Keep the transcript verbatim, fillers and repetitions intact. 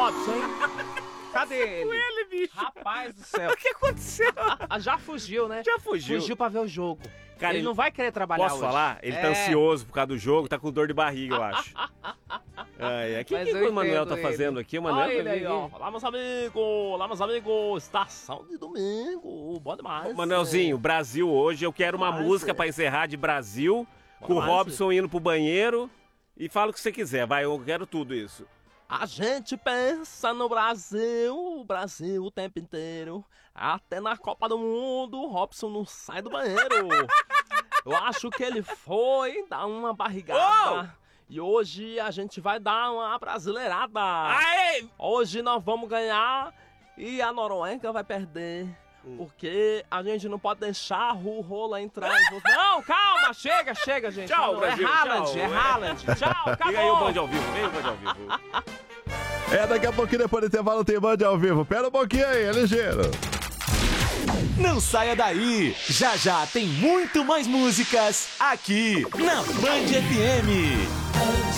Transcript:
Robson, hein? Cadê ele? ele, bicho. Rapaz do céu. O que aconteceu? Ah, já fugiu, né? Já fugiu. Fugiu pra ver o jogo. Cara, ele, ele- não vai querer trabalhar Posso hoje. falar? Ele tá É. ansioso por causa do jogo, tá com dor de barriga, eu acho. Ai, é. O que, Mas que eu o Manuel entendo tá fazendo ele. aqui? O Manuel Olha ele tá aí, ó. vindo. Olá, meus amigos. Olá, meus amigos. Estação de domingo. Bom demais. Manuelzinho, Brasil hoje, eu quero uma Mas, música é. pra encerrar de Brasil, com o Mas, Robson indo pro banheiro. E fala o que você quiser, vai, eu quero tudo isso. A gente pensa no Brasil, o Brasil o tempo inteiro. Até na Copa do Mundo, o Robson não sai do banheiro. Eu acho que ele foi dar uma barrigada. E hoje a gente vai dar uma brasileirada. Aê! Hoje nós vamos ganhar e a Noruega vai perder. Porque a gente não pode deixar o Rola entrar em você. Não, calma, chega, chega, gente. Tchau, Não, Brasil, É Haaland, tchau. é Haaland. Tchau, acabou. Liga aí o Band ao vivo, vem o Band ao vivo. É, daqui a pouquinho, depois do intervalo, tem Band ao vivo. Pera um pouquinho aí, é ligeiro. Não saia daí! Já já tem muito mais músicas aqui na Band F M.